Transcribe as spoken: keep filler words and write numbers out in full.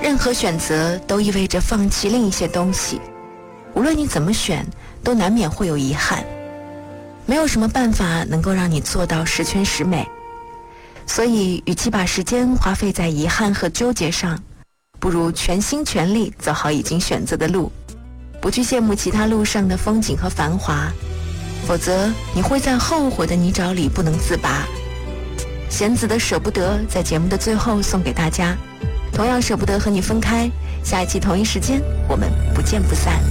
任何选择都意味着放弃另一些东西，无论你怎么选，都难免会有遗憾。没有什么办法能够让你做到十全十美，所以与其把时间花费在遗憾和纠结上，不如全心全力走好已经选择的路，不去羡慕其他路上的风景和繁华，否则你会在后悔的泥沼里不能自拔。弦子的舍不得在节目的最后送给大家，同样舍不得和你分开，下一期同一时间我们不见不散。